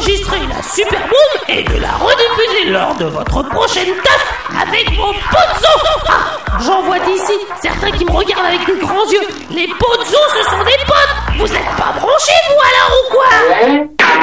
d'enregistrer la Super Boom et de la rediffuser lors de votre prochaine teuf avec vos potes. Ah, j'en vois d'ici certains qui me regardent avec de grands yeux. Les potes, ce sont des potes. Vous êtes pas branchés, vous, alors, ou quoi?